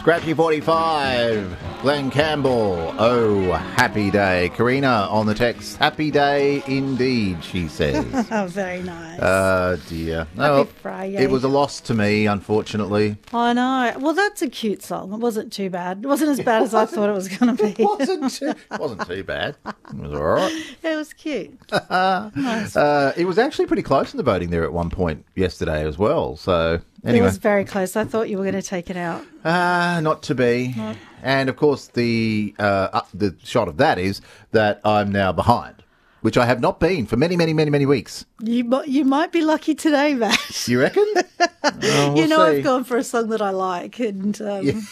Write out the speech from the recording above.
Scratchy 45, Glenn Campbell. Oh, happy day. Karina on the text. Happy day indeed, she says. Oh, very nice. Dear. Happy Friday. It was a loss to me, unfortunately. I know. Well, that's a cute song. It wasn't too bad. It wasn't as bad as I thought it was going to be. It wasn't too bad. It was all right. It was cute. Nice. It was actually pretty close in the voting there at one point yesterday as well. So, anyway. It was very close. I thought you were going to take it out. Not to be. No. And, of course, the shot of that is that I'm now behind, which I have not been for many, many, many, many weeks. You might be lucky today, Matt. You reckon? We'll you know, see. I've gone for a song that I like. And